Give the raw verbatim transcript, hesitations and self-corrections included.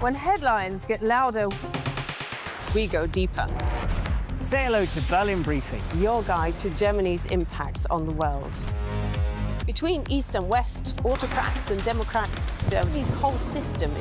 When headlines get louder, we go deeper. Say hello to Berlin Briefing, your guide to Germany's impact on the world. Between East and West, autocrats and democrats, Germany's whole system